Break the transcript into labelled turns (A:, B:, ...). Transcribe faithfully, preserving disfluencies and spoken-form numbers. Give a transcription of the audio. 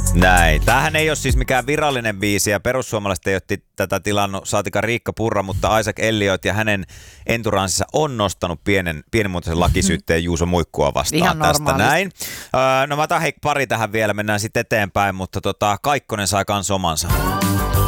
A: Näin. Tämähän ei ole siis mikään virallinen biisi ja perussuomalaiset ei ole tätä tilannut, saatika Riikka Purra, mutta Isaac Elliot ja hänen enturanssinsa on nostanut pienen, pienimuotoisen lakisyytteen Juuso Muikkua vastaan
B: Ihan
A: tästä
B: normaalisti.
A: näin. Öö, no mä otan hei pari tähän vielä, mennään sitten eteenpäin, mutta tota, Kaikkonen sai kans omansa.